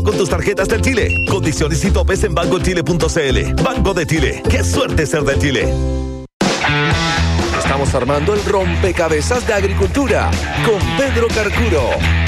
con tus tarjetas del Chile. Condiciones y topes en bancochile.cl. Banco de Chile. ¡Qué suerte ser de Chile! Estamos armando el rompecabezas de agricultura con Pedro Carcuro.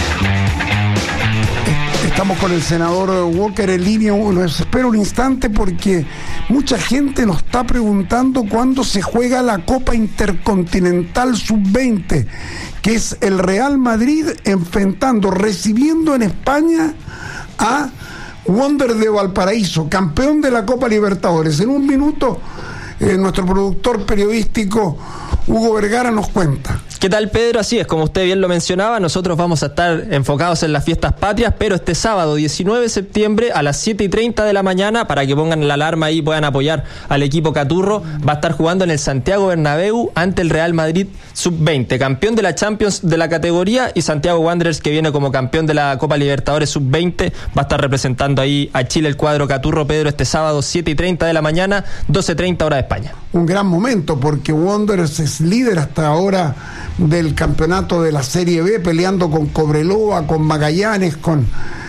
Estamos con el senador Walker en línea. Nos espera un instante porque mucha gente nos está preguntando cuándo se juega la Copa Intercontinental Sub-20, que es el Real Madrid recibiendo en España a Wander de Valparaíso, campeón de la Copa Libertadores. En un minuto, nuestro productor periodístico Hugo Vergara nos cuenta. ¿Qué tal, Pedro? Así es, como usted bien lo mencionaba, nosotros vamos a estar enfocados en las fiestas patrias, pero este sábado 19 de septiembre a las 7:30 de la mañana, para que pongan la alarma ahí y puedan apoyar al equipo Caturro, va a estar jugando en el Santiago Bernabéu ante el Real Madrid Sub-20, campeón de la Champions de la categoría, y Santiago Wanderers, que viene como campeón de la Copa Libertadores Sub-20, va a estar representando ahí a Chile el cuadro Caturro, Pedro, este sábado 7:30 de la mañana, 12:30 hora de España. Un gran momento porque Wanderers es líder hasta ahora del campeonato de la Serie B, peleando con Cobreloa, con Magallanes, con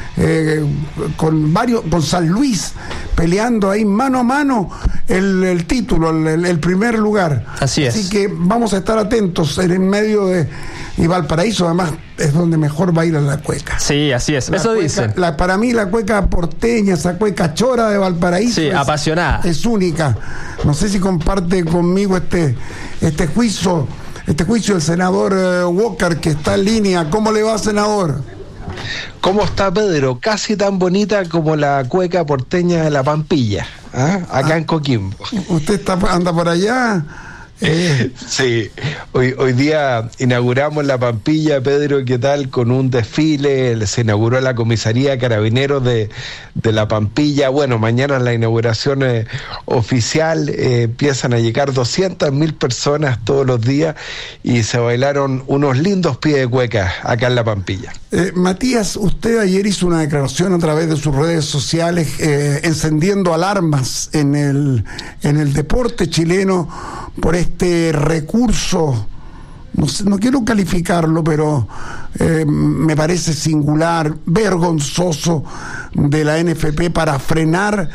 San Luis, peleando ahí mano a mano el título, el primer lugar. Así es. Así que vamos a estar atentos en medio de... Y Valparaíso además es donde mejor baila la cueca. Sí, así es, eso dicen. Para mí la cueca porteña, esa cueca chora de Valparaíso, sí, apasionada. Es única. No sé si comparte conmigo este juicio del senador Walker, que está en línea. ¿Cómo le va, senador? ¿Cómo está, Pedro? Casi tan bonita como la cueca porteña de La Pampilla, acá en Coquimbo. ¿Usted anda por allá? Sí, hoy día inauguramos La Pampilla, Pedro, ¿qué tal? Con un desfile, se inauguró la comisaría Carabineros de La Pampilla. Bueno, mañana la inauguración oficial, empiezan a llegar 200.000 personas todos los días y se bailaron unos lindos pies de cueca acá en La Pampilla. Matías, usted ayer hizo una declaración a través de sus redes sociales encendiendo alarmas en el deporte chileno por este recurso, no quiero calificarlo, pero me parece singular, vergonzoso, de la NFP para frenar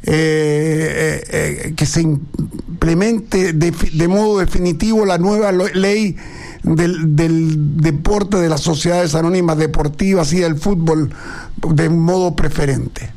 que se implemente de modo definitivo la nueva ley del deporte, de las sociedades anónimas deportivas y del fútbol de modo preferente.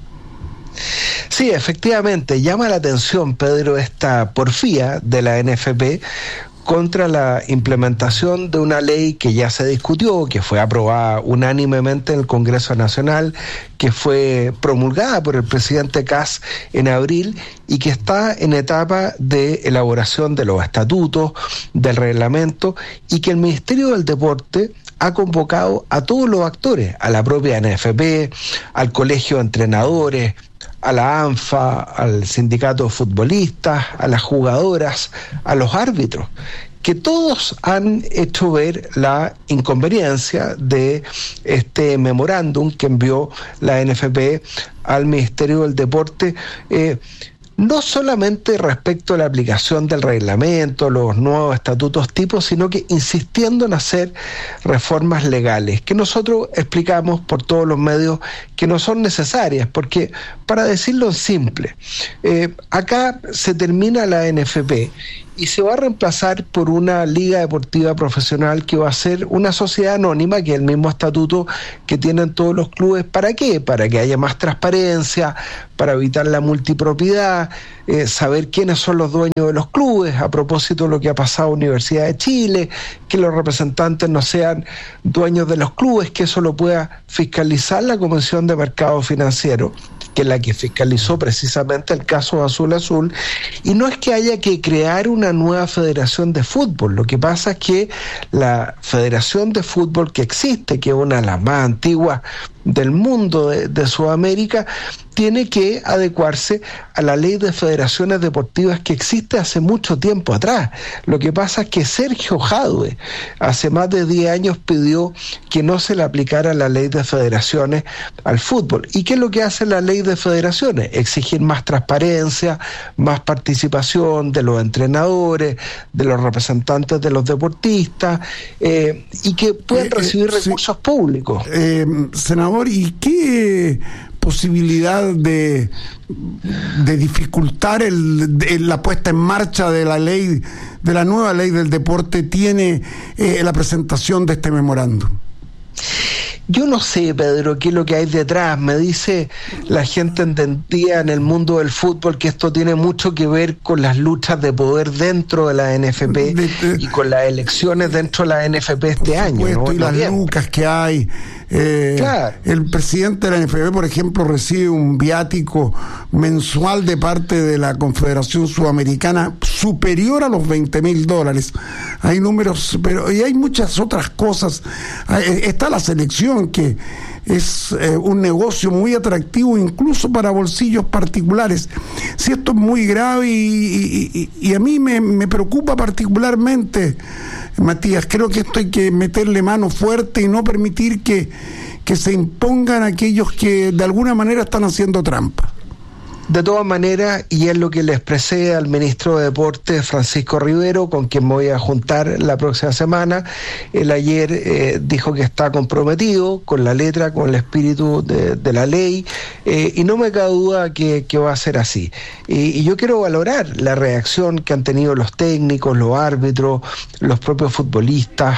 Sí, efectivamente, llama la atención, Pedro, esta porfía de la NFP contra la implementación de una ley que ya se discutió, que fue aprobada unánimemente en el Congreso Nacional, que fue promulgada por el presidente Kast en abril y que está en etapa de elaboración de los estatutos, del reglamento, y que el Ministerio del Deporte ha convocado a todos los actores, a la propia NFP, al Colegio de Entrenadores, a la ANFA, al sindicato de futbolistas, a las jugadoras, a los árbitros, que todos han hecho ver la inconveniencia de este memorándum que envió la NFP al Ministerio del Deporte, no solamente respecto a la aplicación del reglamento, los nuevos estatutos tipos, sino que insistiendo en hacer reformas legales, que nosotros explicamos por todos los medios que no son necesarias, porque, para decirlo simple, acá se termina la NFP y se va a reemplazar por una liga deportiva profesional que va a ser una sociedad anónima, que es el mismo estatuto que tienen todos los clubes. ¿Para qué? Para que haya más transparencia, para evitar la multipropiedad, saber quiénes son los dueños de los clubes, a propósito de lo que ha pasado en Universidad de Chile, que los representantes no sean dueños de los clubes, que eso lo pueda fiscalizar la Comisión de Mercado Financiero, que es la que fiscalizó precisamente el caso Azul Azul. Y no es que haya que crear una nueva federación de fútbol, lo que pasa es que la federación de fútbol que existe, que es una de las más antiguas del mundo de Sudamérica, tiene que adecuarse a la ley de federaciones deportivas que existe hace mucho tiempo atrás. Lo que pasa es que Sergio Jadue hace más de 10 años pidió que no se le aplicara la ley de federaciones al fútbol. ¿Y qué es lo que hace la ley de federaciones? Exigir más transparencia, más participación de los entrenadores, de los representantes de los deportistas, y que puedan recibir recursos públicos. Senador, ¿y qué posibilidad de dificultar la puesta en marcha de la ley, de la nueva ley del deporte, tiene la presentación de este memorándum? Yo no sé, Pedro, qué es lo que hay detrás. Me dice la gente entendida en el mundo del fútbol que esto tiene mucho que ver con las luchas de poder dentro de la NFP y con las elecciones dentro de la NFP este año, ¿no? Y las lucas que hay. Claro. El presidente de la NFP, por ejemplo, recibe un viático mensual de parte de la Confederación Sudamericana superior a los $20,000. Hay números, pero y hay muchas otras cosas. Está la selección, que es un negocio muy atractivo incluso para bolsillos particulares. Si esto es muy grave y a mí me preocupa particularmente, Matías, creo que esto hay que meterle mano fuerte y no permitir que se impongan aquellos que de alguna manera están haciendo trampa. De todas maneras, y es lo que le expresé al ministro de Deportes, Francisco Rivero, con quien me voy a juntar la próxima semana, él ayer dijo que está comprometido con la letra, con el espíritu de la ley, y no me cabe duda que va a ser así. Y yo quiero valorar la reacción que han tenido los técnicos, los árbitros, los propios futbolistas,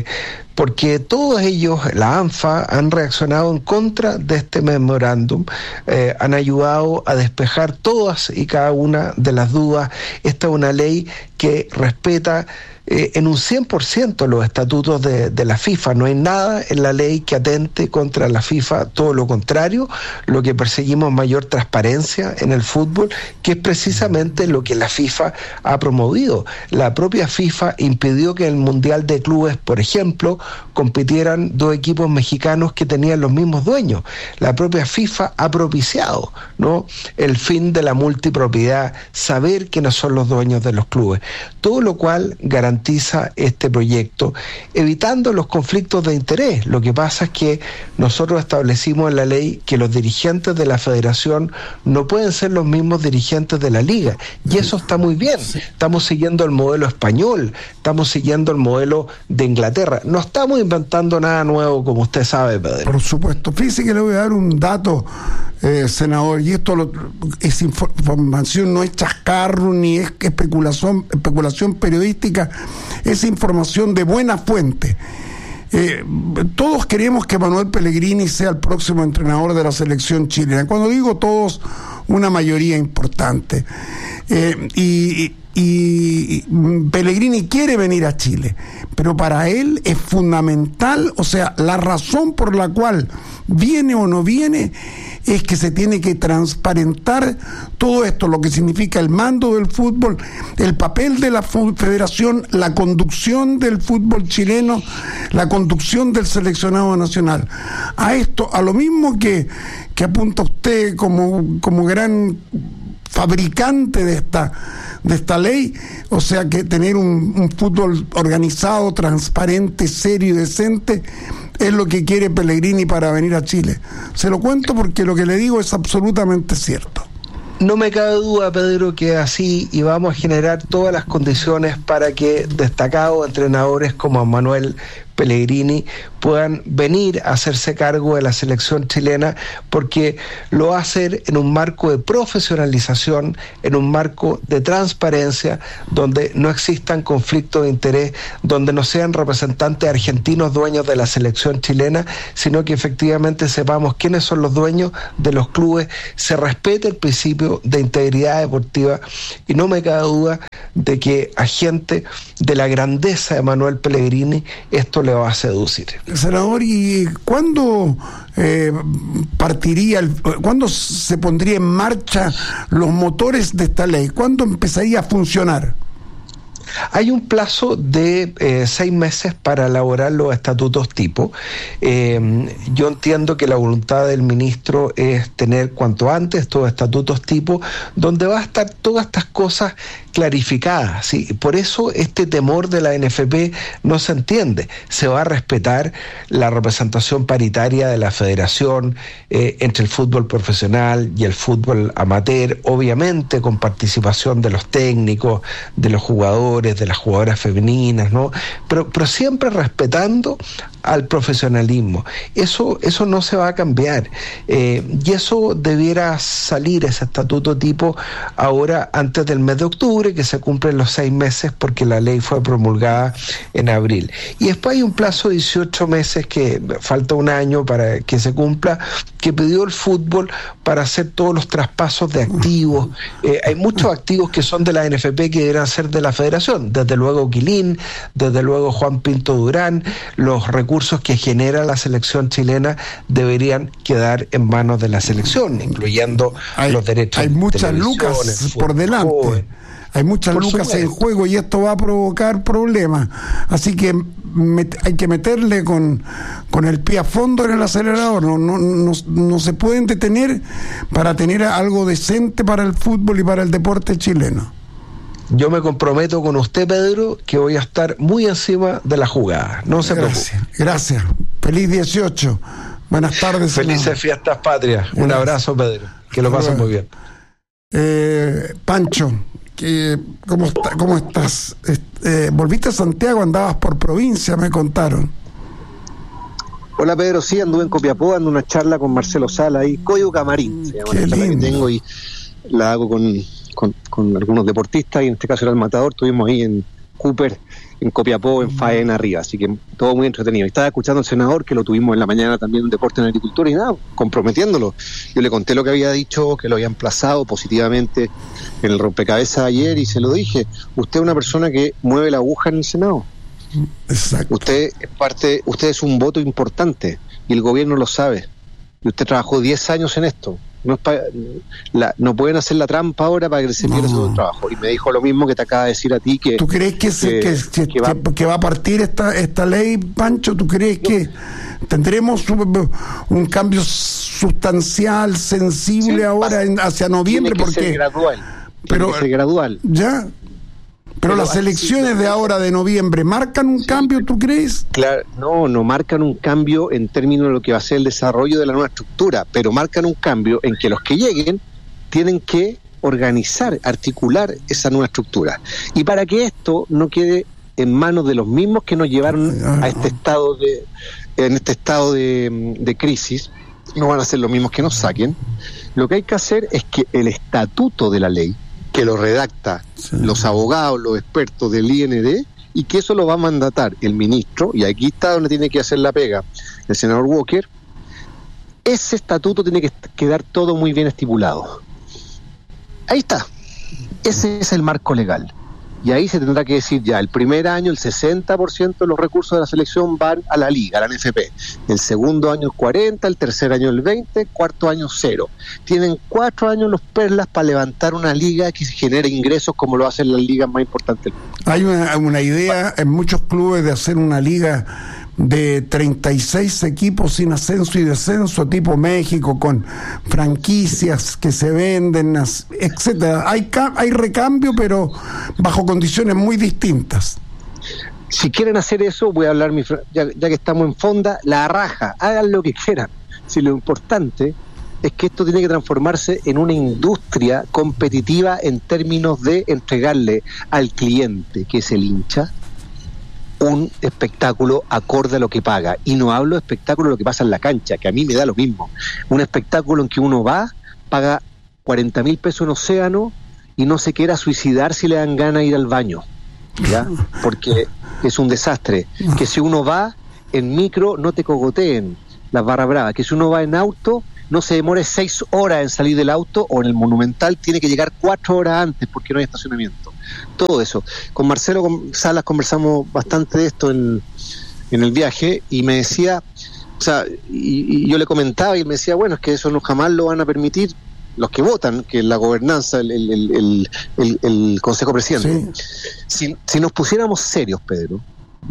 porque todos ellos, la ANFA, han reaccionado en contra de este memorándum, han ayudado a despejar todas y cada una de las dudas. Esta es una ley que respeta en un 100% los estatutos de la FIFA. No hay nada en la ley que atente contra la FIFA, todo lo contrario. Lo que perseguimos es mayor transparencia en el fútbol, que es precisamente lo que la FIFA ha promovido. La propia FIFA impidió que en el Mundial de Clubes, por ejemplo, compitieran dos equipos mexicanos que tenían los mismos dueños. La propia FIFA ha propiciado, ¿no?, el fin de la multipropiedad, saber quiénes son los dueños de los clubes, todo lo cual garantiza este proyecto, evitando los conflictos de interés. Lo que pasa es que nosotros establecimos en la ley que los dirigentes de la federación no pueden ser los mismos dirigentes de la liga, y eso está muy bien. Estamos siguiendo el modelo español, estamos siguiendo el modelo de Inglaterra, no estamos inventando nada nuevo, como usted sabe, Pedro. Por supuesto. Fíjese que le voy a dar un dato, senador, y esto es información, no es chascarro ni es especulación periodística, es información de buena fuente. Todos queremos que Manuel Pellegrini sea el próximo entrenador de la selección chilena. Cuando digo todos, una mayoría importante. Y Pellegrini quiere venir a Chile, pero para él es fundamental, o sea, la razón por la cual viene o no viene es que se tiene que transparentar todo esto, lo que significa el mando del fútbol, el papel de la federación, la conducción del fútbol chileno, la conducción del seleccionado nacional. A esto, a lo mismo que apunta usted como gran fabricante de esta ley, o sea, que tener un fútbol organizado, transparente, serio y decente es lo que quiere Pellegrini para venir a Chile. Se lo cuento porque lo que le digo es absolutamente cierto. No me cabe duda, Pedro, que así, y vamos a generar todas las condiciones para que destacados entrenadores como Manuel Pellegrini puedan venir a hacerse cargo de la selección chilena, porque lo va a hacer en un marco de profesionalización, en un marco de transparencia, donde no existan conflictos de interés, donde no sean representantes argentinos dueños de la selección chilena, sino que efectivamente sepamos quiénes son los dueños de los clubes, se respete el principio de integridad deportiva, y no me cabe duda de que a gente de la grandeza de Manuel Pellegrini esto le va a seducir. Senador, ¿y cuándo cuándo se pondría en marcha los motores de esta ley? ¿Cuándo empezaría a funcionar? Hay un plazo de 6 meses para elaborar los estatutos tipo. Yo entiendo que la voluntad del ministro es tener cuanto antes estos estatutos tipo, donde va a estar todas estas cosas clarificada, ¿sí? Por eso este temor de la NFP no se entiende. Se va a respetar la representación paritaria de la federación entre el fútbol profesional y el fútbol amateur, obviamente con participación de los técnicos, de los jugadores, de las jugadoras femeninas, ¿no? Pero siempre respetando al profesionalismo. Eso no se va a cambiar. Y eso debiera salir, ese estatuto tipo, ahora antes del mes de octubre, que se cumplen los 6 meses porque la ley fue promulgada en abril. Y después hay un plazo de 18 meses, que falta un año para que se cumpla, que pidió el fútbol para hacer todos los traspasos de activos. Hay muchos activos que son de la NFP que deberán ser de la federación, desde luego Quilín, desde luego Juan Pinto Durán. Los recursos que genera la selección chilena deberían quedar en manos de la selección, incluyendo los derechos. Hay muchas lucas por delante. Hay muchas lucas en juego y esto va a provocar problemas. Así que hay que meterle con el pie a fondo en el acelerador. No se pueden detener para tener algo decente para el fútbol y para el deporte chileno. Yo me comprometo con usted, Pedro, que voy a estar muy encima de la jugada. No se preocupe. Gracias. Feliz 18. Buenas tardes. Felices fiestas patrias. Gracias. Un abrazo, Pedro. Que lo pasen muy bien. Pancho, ¿cómo estás? Volviste a Santiago, andabas por provincia, me contaron. Hola Pedro, sí, anduve en Copiapó, ando una charla con Marcelo Sala ahí, Código Camarín se llama. Qué la charla que tengo, y la hago con algunos deportistas, y en este caso era el Matador. Estuvimos ahí en Cooper, en Copiapó, en Faena arriba, así que todo muy entretenido. Y estaba escuchando al senador, que lo tuvimos en la mañana también, en Deporte en Agricultura, y nada, comprometiéndolo. Yo le conté lo que había dicho, que lo había emplazado positivamente en el rompecabezas ayer, y se lo dije: usted es una persona que mueve la aguja en el Senado. Exacto. Usted es un voto importante, y el gobierno lo sabe. Y usted trabajó 10 años en esto. No pueden hacer la trampa ahora para que se pierda su trabajo. Y me dijo lo mismo que te acaba de decir a ti, que ¿tú crees que va a partir esta ley, Pancho? ¿Tú crees que tendremos un cambio sustancial, sensible ahora hacia noviembre? Tiene que ser gradual. Tiene que ser gradual. ¿Ya? Pero las elecciones de ahora, de noviembre, ¿marcan un cambio, tú crees? Claro, no marcan un cambio en términos de lo que va a ser el desarrollo de la nueva estructura, pero marcan un cambio en que los que lleguen tienen que organizar, articular esa nueva estructura. Y para que esto no quede en manos de los mismos que nos llevaron a este estado de crisis, no van a ser los mismos que nos saquen. Lo que hay que hacer es que el estatuto de la ley, que lo redacta los abogados, los expertos del IND, y que eso lo va a mandatar el ministro, y aquí está donde tiene que hacer la pega el senador Walker. Ese estatuto tiene que quedar todo muy bien estipulado. Ahí está. Ese es el marco legal. Y ahí se tendrá que decir: ya, el primer año el 60% de los recursos de la selección van a la liga, a la NFP. El segundo año el 40%, el tercer año el 20%, cuarto año 0%. Tienen 4 años los Perlas para levantar una liga que genere ingresos como lo hacen las ligas más importantes. Hay una idea en muchos clubes de hacer una liga de 36 equipos sin ascenso y descenso, tipo México, con franquicias que se venden, etcétera. Hay recambio, pero bajo condiciones muy distintas. Si quieren hacer eso, voy a hablar, ya que estamos en Fonda, la raja, hagan lo que quieran. Si lo importante es que esto tiene que transformarse en una industria competitiva en términos de entregarle al cliente, que es el hincha, un espectáculo acorde a lo que paga. Y no hablo de espectáculo de lo que pasa en la cancha, que a mí me da lo mismo. Un espectáculo en que uno va, paga 40.000 pesos en Océano y no se quiera suicidar si le dan ganas de ir al baño, ¿ya? Porque es un desastre. Que si uno va en micro, no te cogoteen las barras bravas. Que si uno va en auto, no se demore 6 horas en salir del auto, o en el Monumental tiene que llegar 4 horas antes porque no hay estacionamiento. Todo eso. Con Marcelo Salas conversamos bastante de esto en el viaje, y me decía, o sea, y yo le comentaba, y él me decía: bueno, es que eso no jamás lo van a permitir los que votan, que es la gobernanza, el Consejo Presidente. Sí. Si nos pusiéramos serios, Pedro,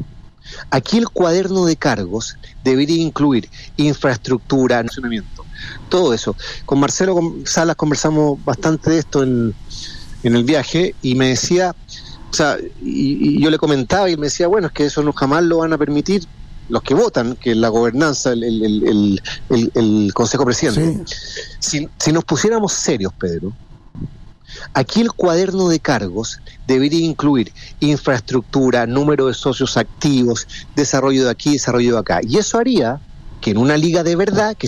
aquí el cuaderno de cargos debería incluir infraestructura, estacionamiento, todo eso. Con Marcelo Salas conversamos bastante de esto en en el viaje y me decía, o sea, y yo le comentaba y él me decía, bueno, es que eso no jamás lo van a permitir los que votan, que la gobernanza, el Consejo Presidente. Sí. Si nos pusiéramos serios, Pedro, aquí el cuaderno de cargos debería incluir infraestructura, número de socios activos, desarrollo de aquí, desarrollo de acá. Y eso haría que en una liga de verdad, que